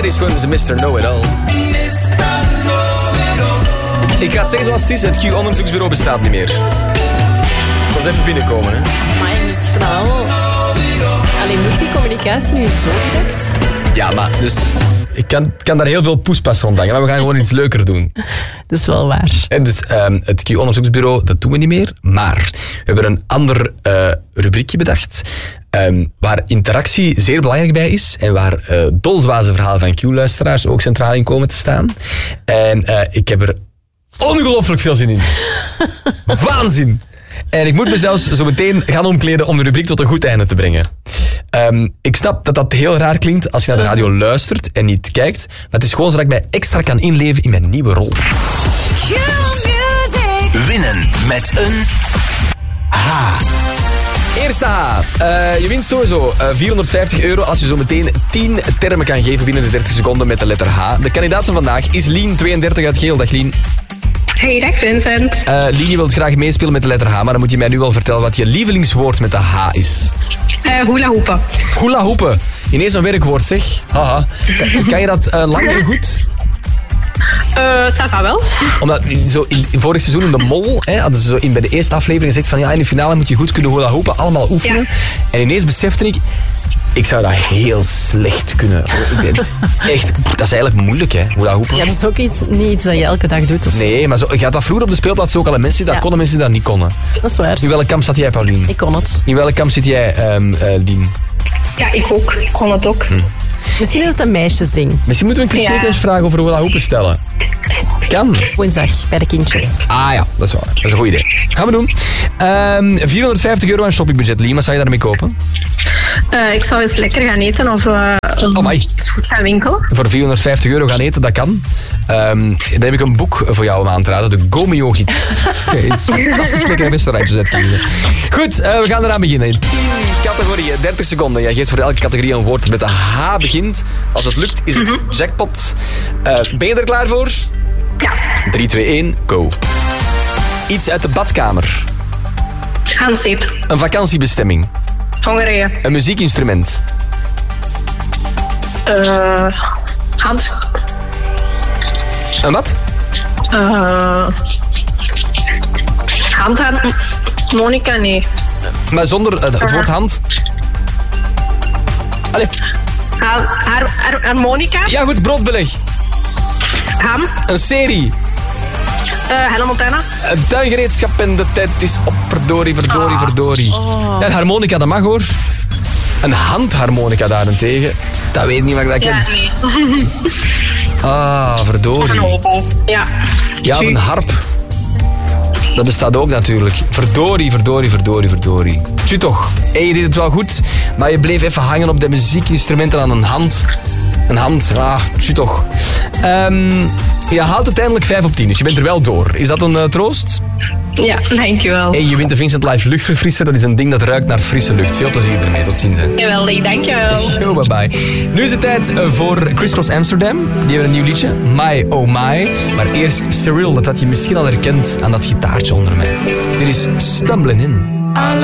is gewoon Mr. Know-It-All. Ik ga het zeggen zoals het is. Het Q-onderzoeksbureau bestaat niet meer. Dat is even binnenkomen, hè. Maar je moet wel... Alleen moet die communicatie nu zo direct? Ja, maar dus... Ik kan daar heel veel poespas rond hangen, maar we gaan gewoon iets leuker doen. Dat is wel waar. En dus het Q-onderzoeksbureau, dat doen we niet meer. Maar we hebben een ander rubriekje bedacht. Waar interactie zeer belangrijk bij is. En waar doldwaze verhalen van Q-luisteraars ook centraal in komen te staan. En ik heb er ongelooflijk veel zin in. Waanzin! En ik moet mezelf zo meteen gaan omkleden om de rubriek tot een goed einde te brengen. Ik snap dat dat heel raar klinkt als je naar de radio luistert en niet kijkt. Maar het is gewoon zodat ik mij extra kan inleven in mijn nieuwe rol. Winnen met een H. Eerste H. Je wint sowieso €450 als je zo meteen 10 termen kan geven binnen de 30 seconden met de letter H. De kandidaat van vandaag is Lien, 32 uit Geel. Dag Lien. Hey, dag Vincent. Lien, je wilt graag meespelen met de letter H, maar dan moet je mij nu wel vertellen wat je lievelingswoord met de H is. Hula hoepen. Hula hoepen. Ineens een werkwoord, zeg. Haha. Kan je dat lang en goed? Ça va wel. Omdat zo in vorig seizoen in de Mol hadden ze zo bij de eerste aflevering gezegd van ja, in de finale moet je goed kunnen hula hoepen, allemaal oefenen. Ja. En ineens besefte ik zou dat heel slecht kunnen. Dat is eigenlijk moeilijk, hè, hula hoepen. Ja, dat is ook niet iets dat je elke dag doet. Of zo. Nee, maar je had dat vroeger op de speelplaats ook al en mensen die dat konden, mensen die dat niet konden. Dat is waar. In welke kamp zat jij, Paulien? Ik kon het. In welke kamp zit jij, Lien? Ja, ik ook. Ik kon het ook. Misschien is het een meisjesding. Misschien moeten we een cliché-vraag over hula hoepen stellen. Kan. Woensdag, bij de kindjes. Ah ja, dat is waar. Dat is een goed idee. Gaan we doen. €450 aan shoppingbudget, Lien. Wat zou je daarmee kopen? Ik zou eens lekker gaan eten of eens goed gaan winkelen. Voor €450 gaan eten, dat kan. Dan heb ik een boek voor jou om aan te raden. De Gomeo-gids. Fantastisch lekkere restaurantjes uitkiezen. Goed, we gaan eraan beginnen. 10 categorieën, 30 seconden. Jij geeft voor elke categorie een woord dat met de H begint. Als het lukt, is het jackpot. Ben je er klaar voor? Ja. 3, 2, 1, go. Iets uit de badkamer. Handzeep. Een vakantiebestemming. Hongarije. Een muziekinstrument. Hand. Een wat? Monica, nee. Maar zonder het woord hand. Allee. Harmonica. Ja goed, broodbeleg. Ham. Een serie. Hannah Montana. Een tuingereedschap en de tijd is op. Verdorie. Oh. Ja, een harmonica, dat mag hoor. Een handharmonica daarentegen. Dat weet niet wat ik dat ken. Ja, nee. Verdorie. Een hobo. Ja. Ja, of een harp. Dat bestaat ook natuurlijk. Verdorie. Tju toch. Hey, je deed het wel goed, maar je bleef even hangen op de muziekinstrumenten aan een hand. Een hand, tju toch. Je haalt uiteindelijk 5 op 10, dus je bent er wel door. Is dat een troost? Ja, dankjewel. Hey, je wint de Vincent Live luchtverfrisser. Dat is een ding dat ruikt naar frisse lucht. Veel plezier ermee. Tot ziens. Hè. Geweldig, dankjewel. Yo, bye bye. Nu is het tijd voor Criss Cross Amsterdam. Die hebben een nieuw liedje. My Oh My. Maar eerst Cyril, dat had je misschien al herkend aan dat gitaartje onder mij. Dit is Stumbling In.